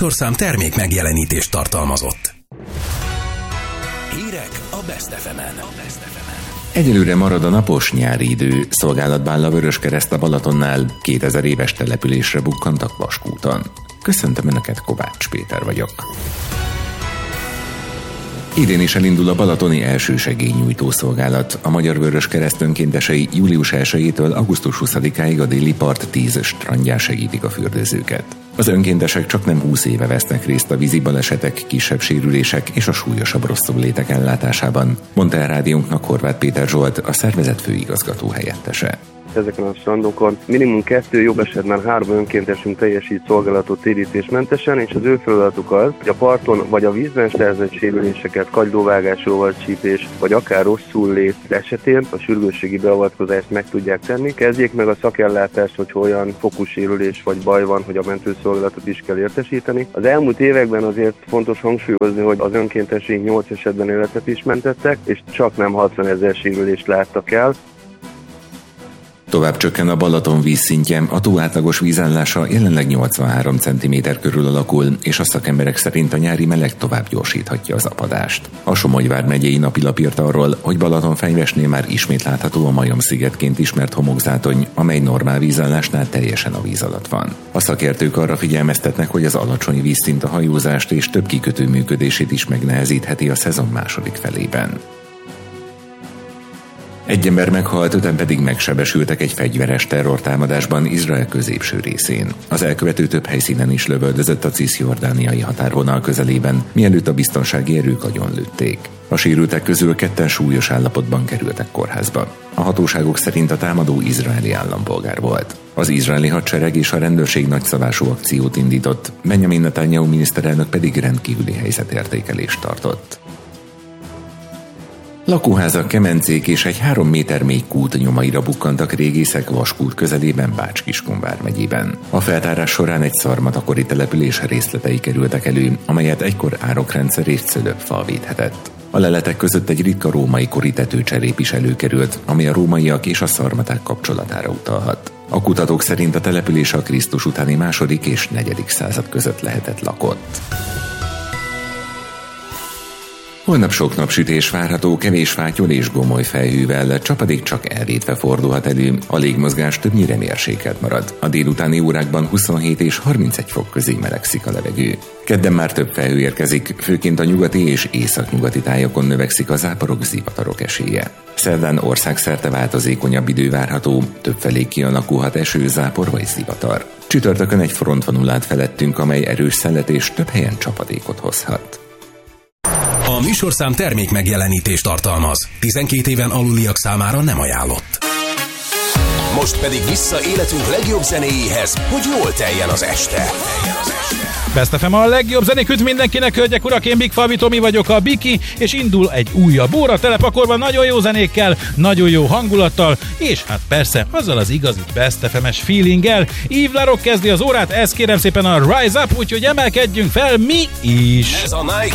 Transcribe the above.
műsorszám termék megjelenítést tartalmazott. Hírek a Best FM-en. Egyelőre marad a napos nyári idő, szolgálatban áll a Vöröskereszt a Balatonnál, 2000 éves településre bukkantak Vaskúton. Köszöntöm Önöket, Kovács Péter vagyok. Idén is elindul a balatoni elsősegélynyújtó szolgálat. A Magyar Vöröskereszt önkéntesei július 1-től augusztus 20-áig a déli part 10 strandján segítik a fürdőzőket. Az önkéntesek csaknem 20 éve vesznek részt a vízi balesetek, kisebb sérülések és a súlyosabb rosszullétek ellátásában, mondta el rádiónknak Horváth Péter Zsolt, a szervezet főigazgató helyettese. Ezeken a strandokon minimum 2, jobb esetben 3 önkéntesünk teljesít szolgálatot térítésmentesen, és az ő feladatuk az, hogy a parton vagy a vízben szerzett sérüléseket, kagylóvágás, rovarcsípés, vagy akár rosszul lét esetén a sürgősségi beavatkozást meg tudják tenni. Kezdjék meg a szakellátást, hogy olyan fokú sérülés vagy baj van, hogy a mentőszolgálatot is kell értesíteni. Az elmúlt években azért fontos hangsúlyozni, hogy az önkénteseink 8 esetben életet is mentettek, és csak nem 60 000 sérülést láttak el. Tovább csökken a Balaton vízszintje, a tó átlagos vízállása jelenleg 83 cm körül alakul, és a szakemberek szerint a nyári meleg tovább gyorsíthatja az apadást. A Somogy vármegyei napilap írt arról, hogy Balatonfenyvesnél már ismét látható a majomszigetként ismert homokzátony, amely normál vízállásnál teljesen a víz alatt van. A szakértők arra figyelmeztetnek, hogy az alacsony vízszint a hajózást és több kikötő működését is megnehezítheti a szezon második felében. Egy ember meghalt, 5-en pedig megsebesültek egy fegyveres terrortámadásban Izrael középső részén. Az elkövető több helyszínen is lövöldözött a ciszjordániai határvonal közelében, mielőtt a biztonsági erők agyonlőtték. A sérültek közül 2 súlyos állapotban kerültek kórházba. A hatóságok szerint a támadó izraeli állampolgár volt. Az izraeli hadsereg és a rendőrség nagyszabású akciót indított, Benjamin Netanyahu miniszterelnök pedig rendkívüli helyzetértékelést tartott. Lakóházak, kemencék és egy 3 méter mély kút nyomaira bukkantak régészek Vaskút közelében Bács-Kiskun vármegyében. A feltárás során egy szarmatakori település részletei kerültek elő, amelyet egykor árokrendszer és cölöpfal védhetett. A leletek között egy ritka római kori tetőcserép is előkerült, ami a rómaiak és a szarmaták kapcsolatára utalhat. A kutatók szerint a település a Krisztus utáni 2. és 4. század között lehetett lakott. Holnap sok napsütés várható, kevés fátyol és gomoly felhővel, csapadék csak elvétve fordulhat elő, a légmozgás többnyire mérsékelt marad. A délutáni órákban 27 és 31 fok közé melegszik a levegő. Kedden már több felhő érkezik, főként a nyugati és északnyugati tájakon növekszik a záporok, zivatarok esélye. Szerdán országszerte változékonyabb idő várható, többfelé kialakulhat eső, zápor vagy zivatar. Csütörtökön egy frontvonul át felettünk, amely erős szellet és több helyen csapadékot hozhat. A műsorszám termék megjelenítést tartalmaz. 12 éven aluliak számára nem ajánlott. Most pedig vissza életünk legjobb zenéjéhez, hogy jól teljen az este. Best FM a legjobb zenék üt mindenkinek, hölgyek, urak, én Big Fabi Tomi vagyok, a Biki, és indul egy újabb óra telepakolva nagyon jó zenékkel, nagyon jó hangulattal, és hát persze azzal az igazi Best FM-es feelinggel. Yves Larock kezdi az órát, ez kérem szépen a Rise Up, úgyhogy emelkedjünk fel mi is! Ez a Nike